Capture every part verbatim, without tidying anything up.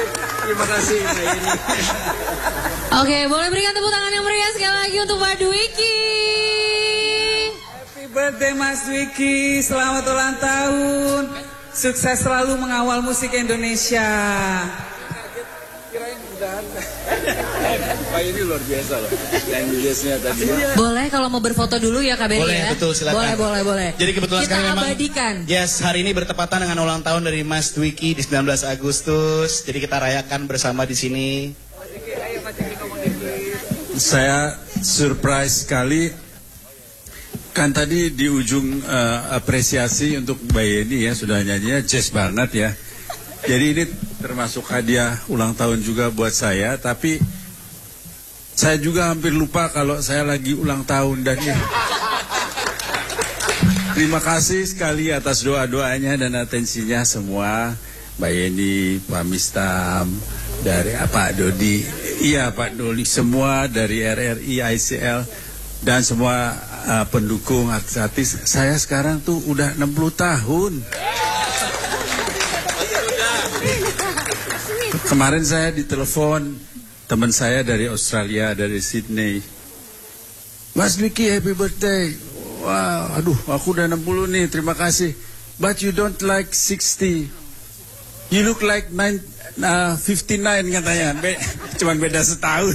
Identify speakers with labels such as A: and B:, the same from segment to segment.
A: Terima kasih Mbak Yeni.
B: Oke, boleh berikan tepuk tangan yang meriah sekali lagi untuk Pak Dwiki.
A: Happy birthday Mas Dwiki, selamat ulang tahun. Sukses selalu mengawal musik Indonesia. Kirain udah. Pak ini luar biasa loh. Language-nya tadi.
B: Boleh kalau mau berfoto dulu ya Kak Beri
C: Boleh,
B: ya?
C: betul, silakan.
B: Boleh, boleh, boleh.
C: Jadi kebetulan
B: kita
C: sekali memang,
B: abadikan.
C: Yes, hari ini bertepatan dengan ulang tahun dari Mas Dwiki di sembilan belas Agustus. Jadi kita rayakan bersama di sini.
D: Saya surprise sekali. Kan tadi di ujung uh, apresiasi untuk Mbak Yeni ya, sudah nyanyinya jazz banget ya. Jadi ini termasuk hadiah ulang tahun juga buat saya. Tapi saya juga hampir lupa kalau saya lagi ulang tahun. Dan ya, terima kasih sekali atas doa-doanya dan atensinya semua. Mbak Yeni, Pak Mistam, dari Pak Dodi, iya Pak Doli, semua dari R R I, I C L, dan semua uh, pendukung artis. Saya sekarang tuh udah enam puluh tahun. Kemarin saya ditelepon teman saya dari Australia, dari Sydney. Mas Dwiki, happy birthday. Wah, aduh, aku udah enam puluh nih, terima kasih. But you don't like sixty. You look like nine, uh, fifty-nine katanya. Be cuman beda setahun.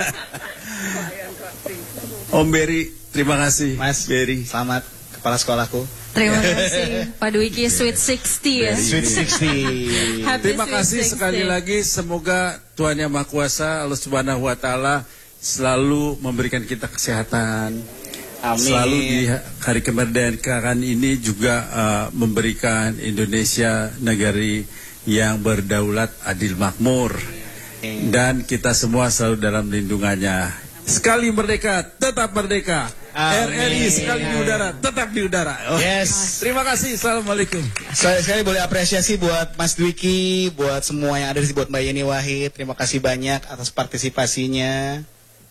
D: Om Beri, terima kasih.
C: Mas
D: Beri,
C: selamat kepala sekolahku.
B: Terima kasih Pak Dwiki, Sweet sixty ya.
C: Sweet sixty.
B: Happy
D: terima
B: Sweet
D: kasih
B: sixty.
D: sekali lagi. Semoga Tuhan Yang Maha Kuasa, Allah Subhanahu Wa Taala selalu memberikan kita kesehatan.
C: Amin.
D: Selalu di hari kemerdekaan ini juga uh, memberikan Indonesia negeri yang berdaulat, adil, makmur. Dan kita semua selalu dalam lindungannya. Sekali merdeka, tetap merdeka.
C: Amin.
D: R R I sekali di udara, tetap di udara. Oh.
C: Yes.
D: Terima kasih. Assalamualaikum.
C: Saya sekali boleh apresiasi buat Mas Dwiki, buat semua yang ada di sini, buat Mbak Yeni Wahid. Terima kasih banyak atas partisipasinya.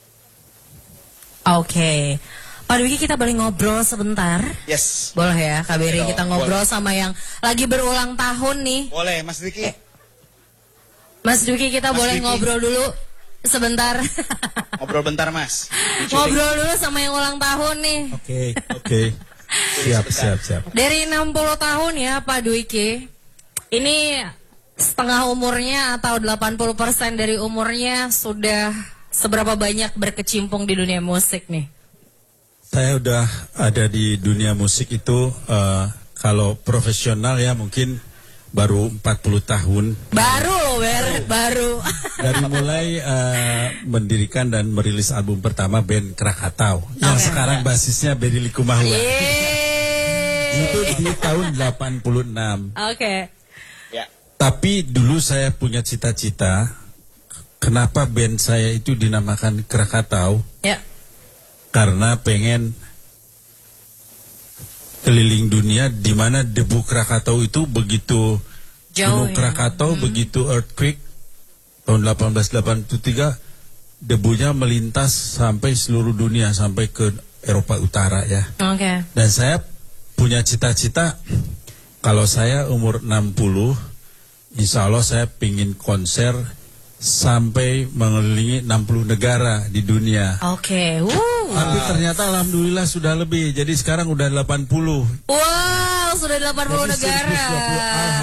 B: Oke. Pak Dwiki, kita boleh ngobrol sebentar?
C: Yes.
B: Boleh ya Kak Beri,
C: Boleh,
B: kita ngobrol
C: boleh.
B: sama yang lagi berulang tahun nih.
C: Boleh, Mas Dwiki.
B: Eh. Mas Dwiki, kita
C: Mas
B: boleh
C: Dwiki.
B: ngobrol dulu sebentar.
C: Ngobrol bentar, Mas.
B: Ngobrol dulu sama yang ulang tahun nih.
E: Oke, oke. Siap, siap, siap.
B: Dari enam puluh tahun ya Pak Dwiki. Ini setengah umurnya atau delapan puluh persen dari umurnya sudah seberapa banyak berkecimpung di dunia musik nih?
E: Saya udah ada di dunia musik itu uh, kalau profesional ya mungkin baru empat puluh tahun.
B: Baru loh, Ber, baru.
E: Dari mulai uh, mendirikan dan merilis album pertama band Krakatau yang
B: Okay.
E: sekarang basisnya Benny Likumahua.
B: Yeay.
E: Itu di tahun delapan puluh enam.
B: Oke.
C: Ya.
E: Tapi dulu saya punya cita-cita, kenapa band saya itu dinamakan Krakatau?
B: Ya.
E: Karena pengen keliling dunia di mana debu Krakatau itu begitu
B: Jauh
E: Gunung
B: ya.
E: Krakatau
B: Hmm.
E: begitu earthquake tahun delapan belas delapan puluh tiga debunya melintas sampai seluruh dunia sampai ke Eropa Utara ya.
B: Oke.
E: Dan saya punya cita-cita kalau saya umur enam puluh insya Allah saya pingin konser sampai mengelilingi enam puluh negara di dunia.
B: Oke. Wuh.
E: Tapi ternyata alhamdulillah sudah lebih. Jadi sekarang udah delapan puluh.
B: Wow, sudah delapan puluh
E: Jadi seratus dua puluh.
B: negara.